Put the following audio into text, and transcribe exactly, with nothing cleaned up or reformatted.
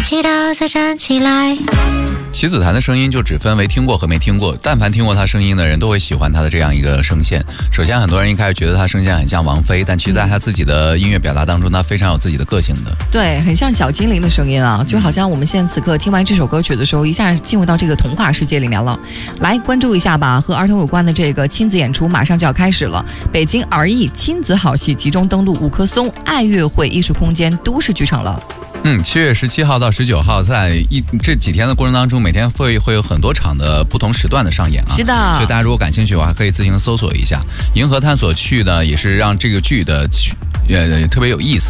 祈祷再站起来。 棋子檀的声音就只分为听过和没听过，但凡听过他声音的人都会喜欢他的这样一个声线。首先很多人一开始觉得他声线很像王菲，但其实在他自己的音乐表达当中，他非常有自己的个性的。 对，很像小精灵的声音啊，就好像我们现在此刻听完这首歌曲的时候，一下进入到这个童话世界里面了。来关注一下吧，和儿童有关的这个亲子演出马上就要开始了。北京儿艺亲子好戏集中登陆五棵松爱乐会艺术空间都市剧场了。 嗯，七月十七号到十九号，在一这几天的过程当中，每天会会有很多场的不同时段的上演啊。 是的， 所以大家如果感兴趣的话，可以自行搜索一下。银河探索趣呢，也是让这个剧的呃特别有意思。